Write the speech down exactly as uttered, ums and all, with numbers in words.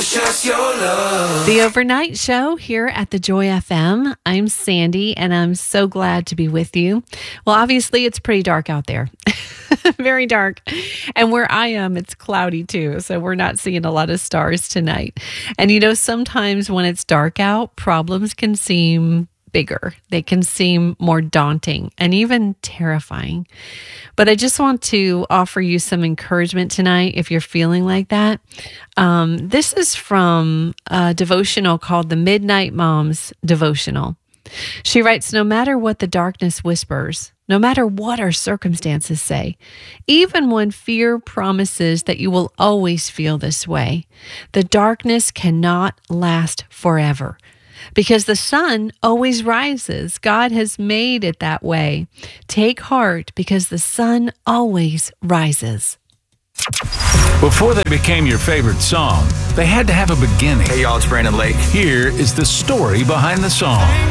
just your love. The Overnight Show here at the Joy F M. I'm Sandy, and I'm so glad to be with you. Well, obviously, it's pretty dark out there. Very dark. And where I am, it's cloudy too. So we're not seeing a lot of stars tonight. And you know, sometimes when it's dark out, problems can seem bigger. They can seem more daunting and even terrifying. But I just want to offer you some encouragement tonight if you're feeling like that. Um, this is from a devotional called the Midnight Moms Devotional. She writes, no matter what the darkness whispers, no matter what our circumstances say, even when fear promises that you will always feel this way, the darkness cannot last forever. Because the sun always rises. God has made it that way. Take heart because the sun always rises. Before they became your favorite song, they had to have a beginning. Hey y'all, it's Brandon Lake. Here is the story behind the song.